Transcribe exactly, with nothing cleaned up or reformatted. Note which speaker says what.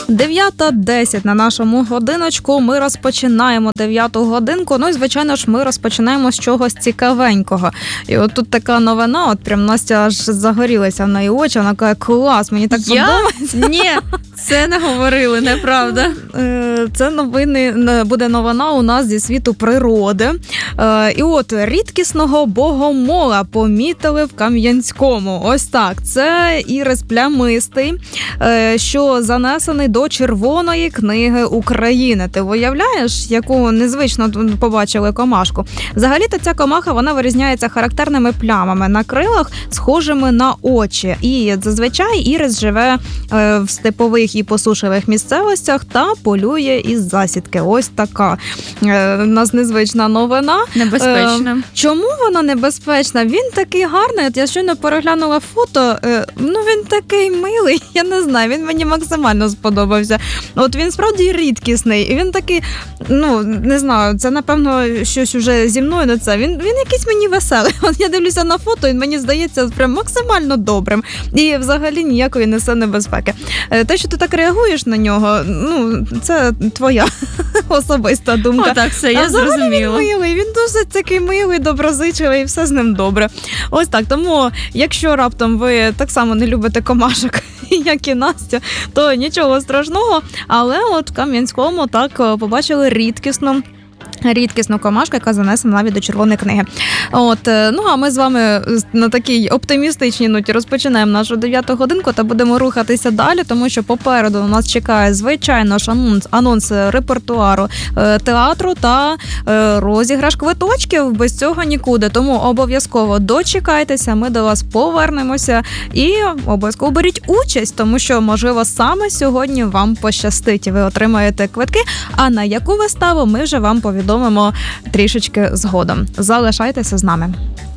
Speaker 1: дев'ята десять на нашому годиночку. Ми розпочинаємо дев'яту годинку. Ну і, звичайно ж, ми розпочинаємо з чогось цікавенького. І от тут така новина, от прям Настя аж загорілася в неї очі. Вона каже, клас, мені так
Speaker 2: Я?
Speaker 1: подобається.
Speaker 2: Ні, це не говорили, неправда.
Speaker 1: Це новини, буде новина у нас зі світу природи. І от рідкісного богомола помітили в Кам'янському. Ось так. Це ірис плямистий, що занесений до Червоної книги України. Ти уявляєш, яку незвично побачили комашку? Взагалі-то ця комаха, вона вирізняється характерними плямами на крилах, схожими на очі. І зазвичай ірис живе в степових і посушливих місцевостях та полює із засідки. Ось така у нас незвична новина.
Speaker 2: Небезпечна.
Speaker 1: Чому вона небезпечна? Він такий гарний. От я щойно переглянула фото. Ну, він такий милий. Я не знаю, він мені максимально сподобався. От він справді рідкісний. І він такий, ну, не знаю, це, напевно, щось уже зі мною на це. Він, він якийсь мені веселий. От я дивлюся на фото, і мені здається прям максимально добрим. І взагалі ніякої несе небезпеки. Те, що ти так реагуєш на нього, ну, це твоя особиста думка.
Speaker 2: О, так, все, я
Speaker 1: а
Speaker 2: зрозуміла.
Speaker 1: Він милий, він досить такий милий, доброзичливий, і все з ним добре. Ось так, тому, якщо раптом ви так само не любите комашок, як і Настя, то нічого страшного, але от в Кам'янському так побачили рідкісну рідкісну комашку, яка занесена навіть до Червоної книги. От, ну а ми з вами на такій оптимістичній ноті розпочинаємо нашу дев'яту годинку та будемо рухатися далі, тому що попереду у нас чекає, звичайно ж, анонс, анонс репертуару е, театру та е, розіграш квиточків. Без цього нікуди. Тому обов'язково дочекайтеся, ми до вас повернемося і обов'язково беріть участь, тому що, можливо, саме сьогодні вам пощастить і ви отримаєте квитки, а на яку виставу ми вже вам повідомимо трішечки згодом. Залишайтеся з нами.